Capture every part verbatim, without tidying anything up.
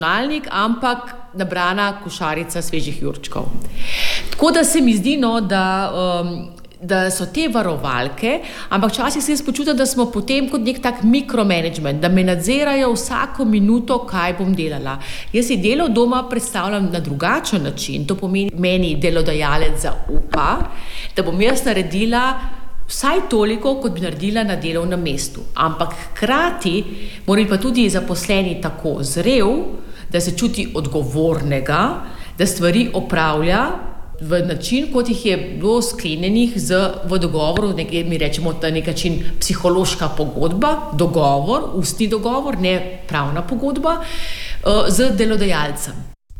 ampak nabrana košarica svežih jurčkov. Tako da se mi zdi, no, da, um, da so te varovalke, ampak včasih se jaz počutim, da smo potem kot nek tak mikromanagement, da me nadzirajo vsako minuto, kaj bom delala. Jaz si delo doma predstavljam na drugačen način, to pomeni meni delodajalec zaupa, da bom jaz naredila vsaj toliko, kot bi naredila na delovnem mestu. Ampak hkrati mora pa tudi zaposleni tako zrel, da se čuti odgovornega, da stvari opravlja v način, kot jih je bilo sklenjenih z, v dogovoru, nekaj, mi rečemo, da nek način psihološka pogodba, dogovor, ustni dogovor, ne pravna pogodba, z delodajalcem.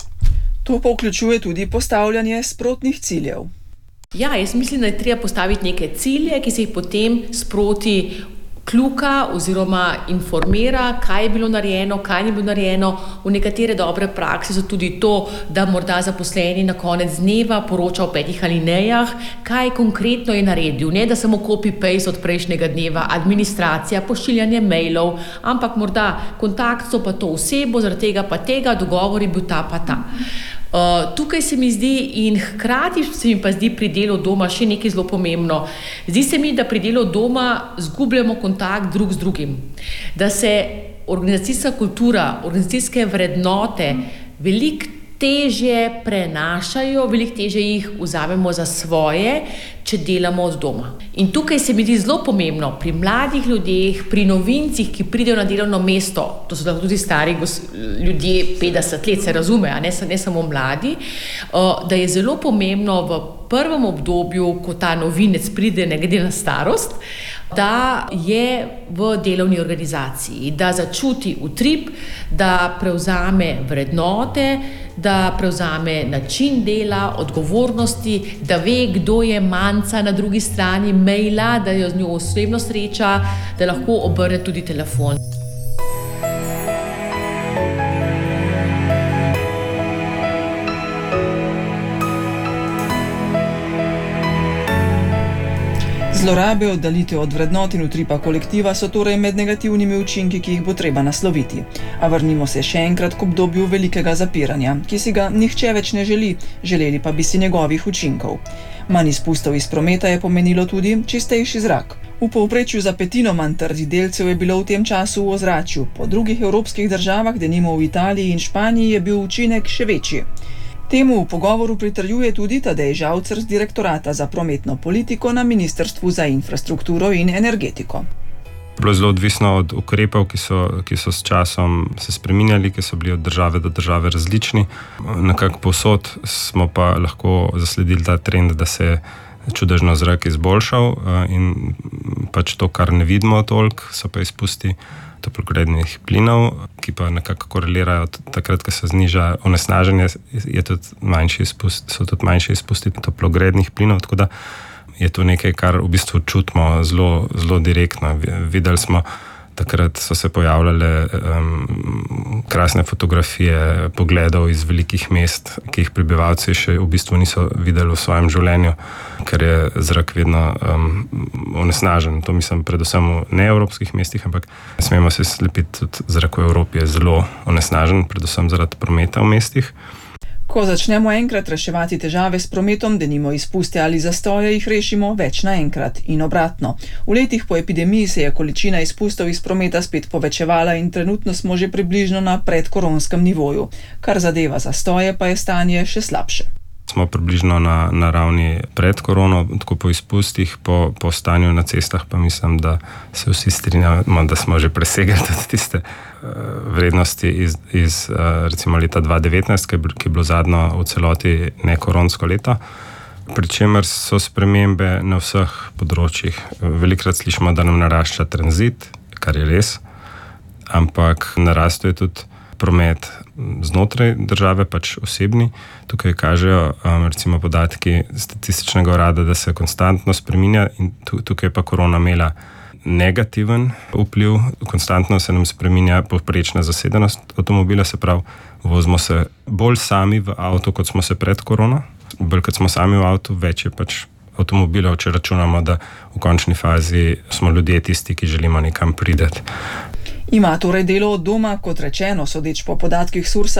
To pa vključuje tudi postavljanje sprotnih ciljev. Ja, jaz mislim, da je treba postaviti neke cilje, ki se jih potem sproti kljuka oziroma informira, kaj je bilo narejeno, kaj ni bilo narejeno. V nekatere dobre prakse so tudi to, da morda zaposleni na konec dneva poroča o petih alinejah, kaj konkretno je naredil. Ne, da samo copy-paste od prejšnjega dneva, administracija, pošiljanje mailov, ampak morda kontakt so pa to osebo, zaradi tega pa tega, dogovor je bil ta pa ta. Uh, tukaj se mi zdi in hkrati se mi pa zdi pri delu doma še nekaj zelo pomembno. Zdi se mi, da pri delu doma zgubljamo kontakt drug z drugim. Da se organizacijska kultura, organizacijske vrednote veliko težje prenašajo, veliko težje jih vzamemo za svoje, če delamo od doma. In tukaj se mi zdi zelo pomembno pri mladih ljudeh, pri novincih, ki pridejo na delovno mesto, to so tudi stari ljudje, petdeset let, se razume, a ne, ne samo mladi, da je zelo pomembno v prvem obdobju, ko ta novinec pride, ne glede na starost, da je v delovni organizaciji, da začuti utrip, da prevzame vrednote, da prevzame način dela, odgovornosti, da ve, kdo je manjca na drugi strani maila, da jo z njo osebno sreča, da lahko obrne tudi telefon. Zlorabe, oddalitev od vrednot in utripa kolektiva so torej med negativnimi učinki, ki jih bo treba nasloviti. A vrnimo se še enkrat k obdobju velikega zapiranja, ki si ga nihče več ne želi, želeli pa bi si njegovih učinkov. Manj izpustov iz prometa je pomenilo tudi čistejši zrak. V povprečju za petino manj trdih delcev je bilo v tem času v ozračju, po drugih evropskih državah, denimo v Italiji in Španiji, je bil učinek še večji. Temu v pogovoru pritrjuje tudi Tadej Žavcer z Direktorata za prometno politiko na Ministrstvu za infrastrukturo in energetiko. Bilo je zelo odvisno od ukrepov, ki so, ki so s časom se spreminjali, ki so bili od države do države različni. Nekako povsod smo pa lahko zasledili ta trend, da se je čudežno zrak izboljšal in pač to, kar ne vidimo toliko, so pa izpusti toplogrednih plinov, ki pa nekako korelirajo takrat, ko se zniža onesnaženje, je tudi manjši izpust, so tudi manjši izpusti toplogrednih plinov, tako da je to nekaj, kar v bistvu čutimo zelo, zelo direktno. Videli smo, takrat so se pojavljale um, krasne fotografije pogledov iz velikih mest, ki jih prebivalci še v bistvu niso videli v svojem življenju, ker je zrak vedno um, onesnažen. To mislim predvsem v neevropskih mestih, ampak ne smemo se slepiti, tudi zrak v Evropi je zelo onesnažen, predvsem zaradi prometa v mestih. Ko začnemo enkrat reševati težave s prometom, denimo izpuste ali zastoje, jih rešimo več naenkrat in obratno. V letih po epidemiji se je količina izpustov iz prometa spet povečevala in trenutno smo že približno na predkoronskem nivoju. Kar zadeva zastoje, pa je stanje še slabše. Smo približno na, na ravni pred korono, tako po izpustih, po, po stanju na cestah, pa mislim, da se vsi strinjamo, da smo že presegli tiste uh, vrednosti iz, iz uh, recimo leta dva tisoč devetnajst, ki je bilo zadnjo v celoti nekoronsko leto, pri čemer so spremembe na vseh področjih. Velikrat slišimo, da nam narašča tranzit, kar je res, ampak narastuje tudi promet znotraj države, pač osebni. Tukaj kažejo um, recimo podatki statističnega urada, da se konstantno spreminja in tukaj pa korona imela negativen vpliv. Konstantno se nam spreminja povprečna zasedenost avtomobila, se pravi, vozimo se bolj sami v avto, kot smo se pred korono. Bolj kot smo sami v avtu, več je pač avtomobilov, če računamo, da v končni fazi smo ljudje tisti, ki želimo nekam prideti. Ima torej delo od doma, kot rečeno, sodeč po podatkih Sursa,